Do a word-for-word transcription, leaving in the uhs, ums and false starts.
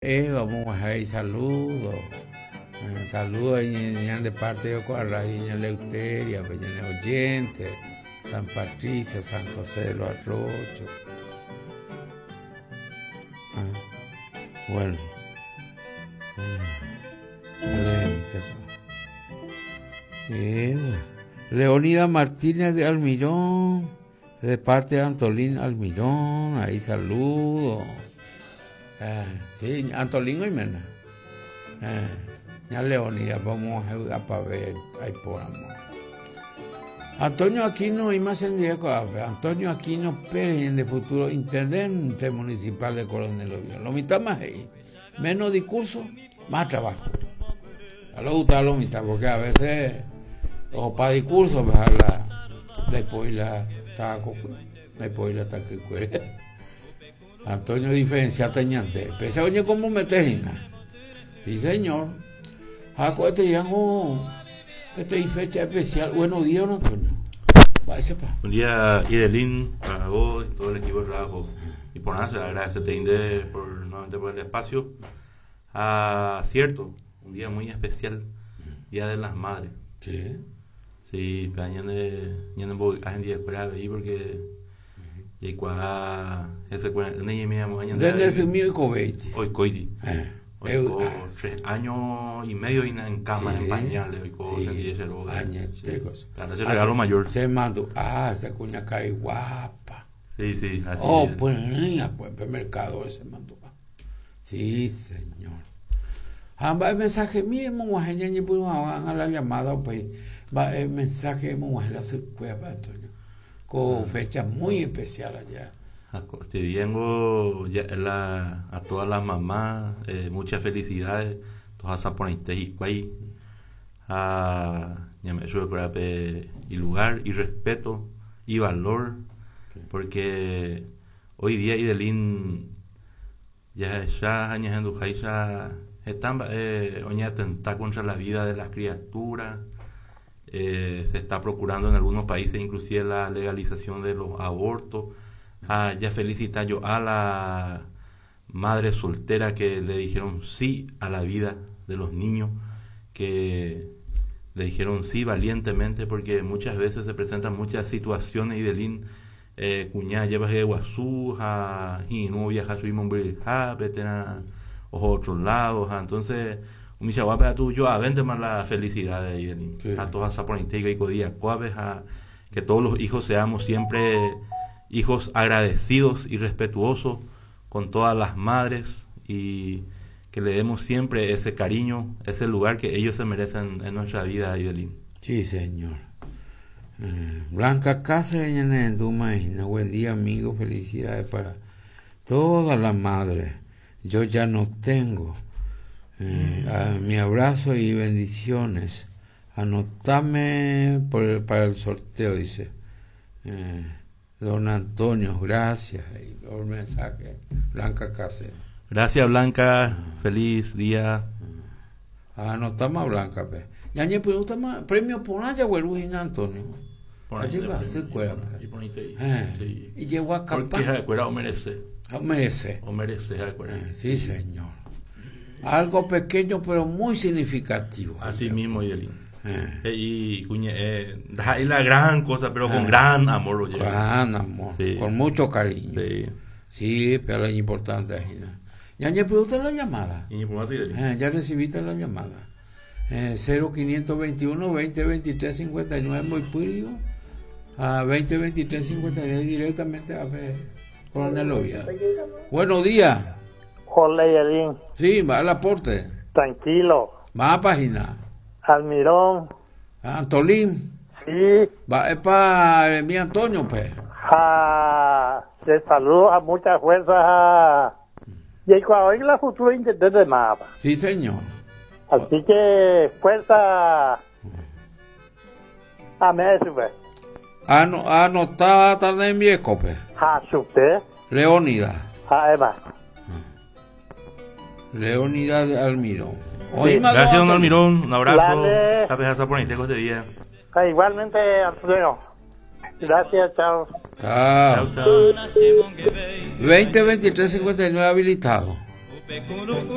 eh, vamos a dejar saludos. Eh, saludos de parte de Coarraíña Leuteria, Peña Oyente, San Patricio, San José de los Arrochos. Ah, bueno. Eh, Leonida Martínez de Almirón, de parte de Antolín Almirón, ahí saludo. Eh, sí, Antolín y Mena. Eh, ya Leonida, vamos a jugar para ver, ahí por amor. Antonio Aquino y más en Diego, Antonio Aquino Pérez, de futuro intendente municipal de Coronel Oviedo. Lo mitad más ahí, menos discurso, más trabajo. A lo gusta lo mitad, porque a veces, o para discurso, pues a la, después la taco, después la taco. Antonio diferencia teñante, pese a oye cómo metejina. Sí, señor. Jaco este llamo, este es fecha especial. Buenos días, don Antonio. Váyase, pa. Buen día, Idelín, para vos y todo el equipo de trabajo. Y por nada, se agradece te Inde por, nuevamente por el espacio. Ah, cierto, un día muy especial, Día de las Madres. Sí. Sí, pero ya no hay día de ahí porque y cuando ese cuando ni me llamo año de ese mío y cobeiti. Hoy coiti. Eh. Hoy co tres años y medio en cama, sí, en pañales, hoy co sí, ese robo. Años, chicos. Claro, ese regalo mayor. Se mandó, ah, esa cuña cae guapa. Sí, sí, así. Oh, es. pues niña, pues el mercado ese mandó. Sí, señor. Amba el mensaje mismo, guajeña pues a la llamada, pues va el mensaje mismo la se puede para Antonio. Con fecha muy especial allá. Te digo ya la, a todas las mamás, eh, muchas felicidades, todas esas ponentes y cuay, a y lugar y respeto y valor, porque hoy día Idelín ya ya años en Dujaisa están eh, hoy atenta contra la vida de las criaturas. Eh, se está procurando en algunos países inclusive la legalización de los abortos. Ah, ya felicita yo a la madre soltera que le dijeron sí a la vida de los niños, que le dijeron sí valientemente, porque muchas veces se presentan muchas situaciones y delín eh, cuñada lleva de guazú y no viaja su mismo a otros lados, entonces un chaval tú yo a vente más la felicidad de ahí, sí, a todas esas políticas y codías cuaves, a que todos los hijos seamos siempre hijos agradecidos y respetuosos con todas las madres y que le demos siempre ese cariño, ese lugar que ellos se merecen en nuestra vida, Idelín. Sí, señor. Eh, Blanca Cáceres, buen día, amigo, felicidades para todas las madres. Yo ya no tengo. Eh, a, mi abrazo y bendiciones. Anotame por el, para el sorteo, dice. Eh, Don Antonio, gracias por el mensaje. Blanca Cáceres. Gracias, Blanca. Uh-huh. Feliz día. Ah, no está más Blanca, pe. Ya ni pregunta más. Premio por allá, güey, Antonio. Por ahí va, se cuela. Y ponite ahí. Eh, sí. Y llegó a capar. Porque se cuela o merece. O merece. O merece, se cuela. Eh, sí, señor. Algo pequeño, pero muy significativo. Así mismo, Idelín. Eh. Y cuñe, eh, es la gran cosa, pero con eh. gran amor lo lleva. Gran amor, sí. Con mucho cariño. Sí, sí, pero es importante. Ya me pregunté la llamada. Eh, ya recibiste la llamada. Eh, cero quinientos veintiuno, veinte veintitrés, cincuenta y nueve, muy pulido. A veinte veintitrés, cincuenta y nueve, directamente a ver, Coronel Oviedo. Buenos días. Hola, Idelín. Sí, va al aporte. Tranquilo. Va a página. Almirón. Antolín. Sí. Va, es para mi Antonio, pues. Ah, te saludo a muchas fuerzas a... Y cuando en la futura intendente de Mapa. Sí, señor. Así que fuerza a Messi, pues. Ano, anotada también viejo, pues. A usted. Leónida. A Eva. Leónida de Almirón. Sí. Gracias, don Almirón. Un abrazo. Gracias por este día. Ah, igualmente, Antonio. Gracias, chao. Chao. Chao, chao. veinte veintitrés cincuenta y nueve habilitado.